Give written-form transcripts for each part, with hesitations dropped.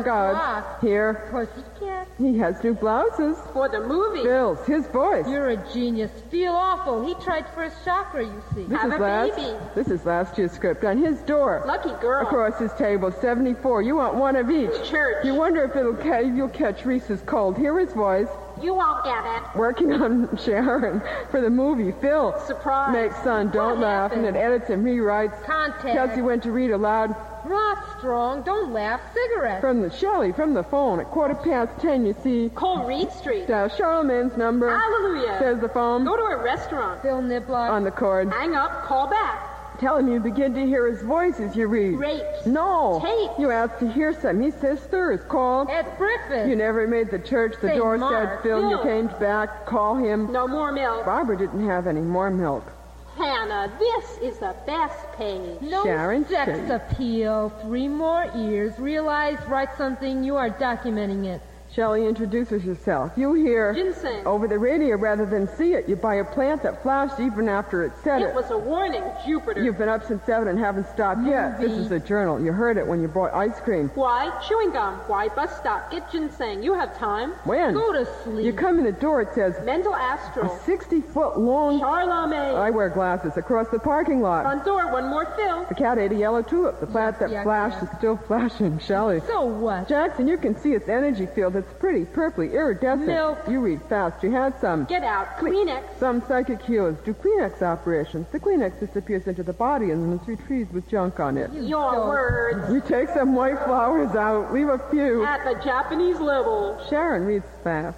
God. Clock. Here. Pussycat. He has new blouses. For the movie. Bill's, his voice. You're a genius. Feel awful. He tried for a shocker, you see. Have a baby. This is last year's script on his door. Lucky girl. Across his table, 74. You want one of each. Church. You wonder if you'll catch Reese's cold. Hear his voice. You won't get it. Working on Sharon for the movie. Phil. Surprise. Makes son, don't What laugh. happened? And it edits and rewrites. Contact. Chelsea went to read aloud Not strong. Don't laugh. Cigarette. from the phone at 10:15. You see, Coleridge Street. Charlemagne's number. Hallelujah. Says the phone Go to a restaurant. Phil Niblock. on the cord. Hang up. Call back. Tell him you begin to hear his voice as you read. Rapes. No. Tapes. You ask to hear some. He says Thurs. Call. At breakfast. You never made the church. The St. door Mark. said Phil. You Phil. came back. Call him. No more milk. Barbara didn't have any more milk. Hannah, this is the best page. No Sharon sex Street. appeal. 3 more ears. Realize, write something. You are documenting it. Shelley introduces herself. You hear Ginseng. over the radio rather than see it. You buy a plant that flashed even after it said It was a warning, Jupiter. You've been up since 7 and haven't stopped yet. This is a journal. You heard it when you bought ice cream. Why? Chewing gum. Why? Bus stop. Get ginseng. You have time. When? Go to sleep. You come in the door, it says Mendel a Astral. 60-foot long... Charlemagne. I wear glasses across the parking lot. Front door. One more fill. The cat ate a yellow tulip. The plant that Yuck, flashed yuck. is still flashing. Shelley. So what? Jackson, you can see its energy field. It's pretty, purpley, iridescent. Milk. You read fast. You had some. Get out. Kleenex. Some psychic healers do Kleenex operations. The Kleenex disappears into the body and then it's retrieved with junk on it. Your don't. words. You take some white flowers out, leave a few. At the Japanese level. Sharon reads fast.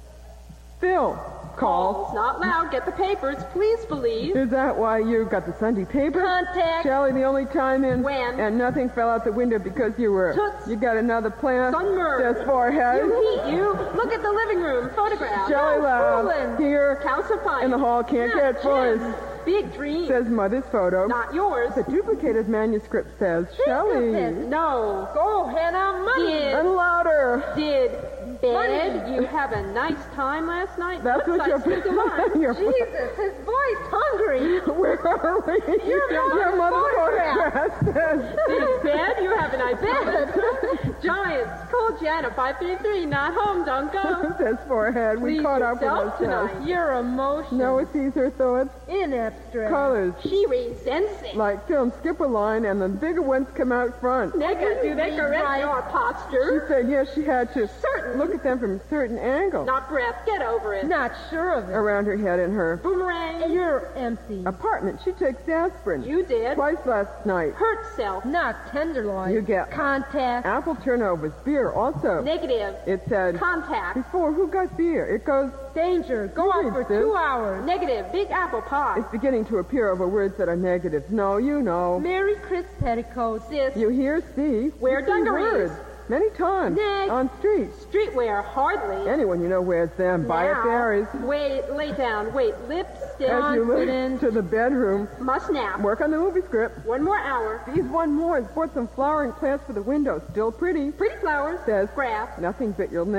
Phil calls. Not loud. Get the papers. Please believe. Is that why you got the Sunday paper? Contact. Shelley, the only time in. When? And nothing fell out the window because you were. Toots. You got another plant. Sunburn. Says forehead. You heat you. Look at the living room. Photograph. Shelley loud. fooling. Here. Calcifying. In the hall. Can't Not get voice. Jim's. Big dream. Says mother's photo. Not yours. The duplicated manuscript says Shelley. No. Go, Hannah. Money. And louder. Did bed Money. you have a nice time last night? That's what size you're was the line? your Jesus, his voice hungry. Where are we? Your mother's photograph says. Big bed you have a nice bed. Giants. Call Janet 533. Not home. Don't go. Says forehead. We Please caught up with yourself ourselves. tonight. Your emotion. Noah sees her thoughts, In abstract. colors, She resents it. like film skip a line, and the bigger ones come out front. Nigga, do they correct your She posture? said, yes, she had to Certain. look at them from a certain angle. Not breath. Get over it. Not sure of it. Around her head and her Boomerang. You're empty. apartment. She takes aspirin. You did. Twice last night. Hurt self. Not tenderloin. You get Contact. apple turnovers, beer also. Negative. It said, Contact. before, who got beer? It goes, Danger. Go You on read for this. 2 hours. Negative. Big apple pie. it's beginning to appear over words that are negatives. No, you know. Mary Chris Petticoats. Sis. You hear, see. Wear you see dungarees. words. Many times. Next. On streets. Streetwear. Hardly. Anyone you know wears them. Buy Now. at Barry's. Wait. Lay down. Wait. Lipstick. As you look Confidence. to the bedroom, Must nap. work on the movie script. One more hour. These one more. Bought some flowering plants for the window. Still pretty. Pretty flowers. Says Grass. nothing but your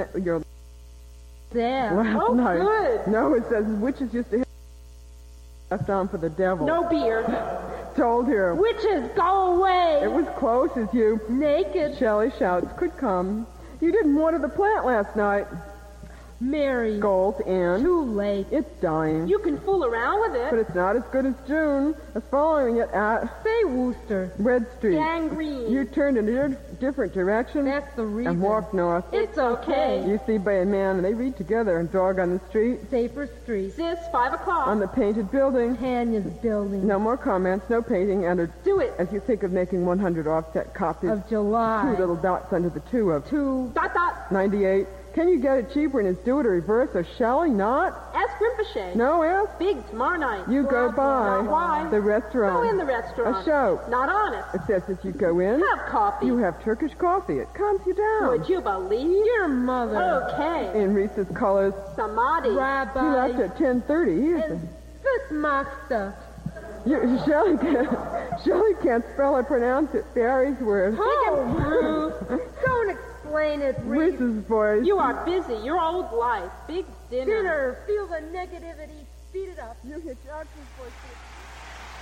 There. last Oh, night. good. No, it says witches used to have left on for the devil. No beer. Told her. Witches, go away. It was close as you. Naked. Shelley shouts, could come. You didn't water the plant last night. Mary. Gold and Too late. it's dying. You can fool around with But it. it's not as good as June. As following it at Say Worcester. Red Street. Gangrene. You turned in a different direction That's the reason. and walked north. It's okay. You see by a man, and they read together, and dog on the street, Safer street. Sis. 5 o'clock. on the painted building. Tanya's building. No more comments, no painting, and Do it. as you think of making 100 offset copies, Of July. 2 little dots under the 2 of Dot dot. 98. Can you get it cheaper and it's do it or reverse, or Shelley not? Ask Rinpoche. No, ask. Big tomorrow night. You go by Why? the restaurant. Go in the restaurant. A show. Not honest. It says if you go in, Have coffee. you have Turkish coffee. It calms you down. Would you believe? Your mother. Okay. In Reese's colors, Samadhi. he left Rabbi. at 10:30. And Fitmaster. Shelley can't spell or pronounce it. Barry's word. Oh, Ruth. Don't explain it, Reese. Reese's voice. You are busy. Your old life. Big dinner. Dinner. Feel the negativity. Speed it up. You hear Jackson's voice.